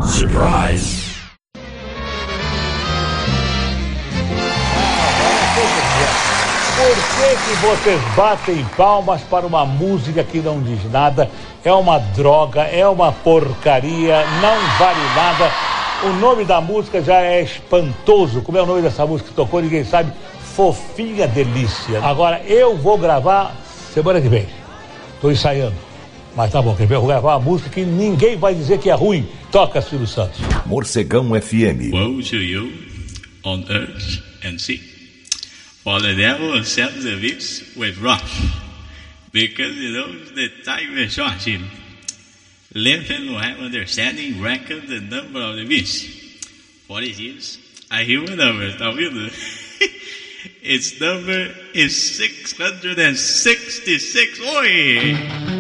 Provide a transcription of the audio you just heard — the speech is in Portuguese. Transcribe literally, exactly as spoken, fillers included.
Surprise! Por que que vocês batem palmas para uma música que não diz nada? É uma droga, é uma porcaria, não vale nada. O nome da música já é espantoso. Como é o nome dessa música que tocou, ninguém sabe. Fofinha Delícia. Agora, eu vou gravar semana que vem. Estou ensaiando. Mas tá bom, quer ver? Eu vou gravar uma música que ninguém vai dizer que é ruim. Toca, Silvio Santos. Morcegão F M. Woe to you on earth and sea. For the devil sends the beast with rush, because he knows the time is short. Living will have understanding, reckon the number of the beast. For it is a human number, tá ouvindo? Its number is six hundred sixty-six. Oi!